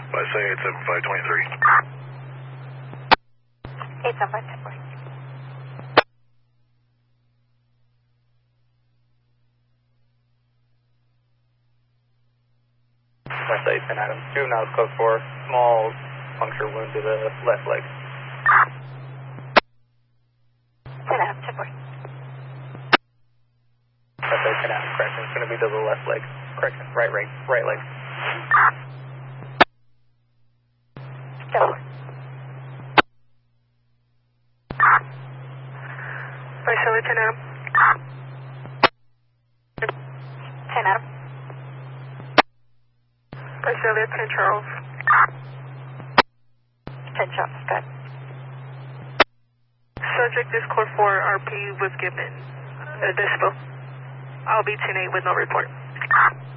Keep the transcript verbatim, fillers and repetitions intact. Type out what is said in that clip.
I say eight seven five twenty-three. eight seven five ten four. West eight ten Adams. Juvenile code four, small puncture wound to the left leg. ten Adams, ten four. West eight ten Adams, correction. It's going to be to the left leg. Correction, right, right, right leg. ten four. Visalia ten Adam. ten Adam. Visalia ten Charles. ten Charles, good. Subject is code four, R P was given a decibel. I'll be ten eight with no report.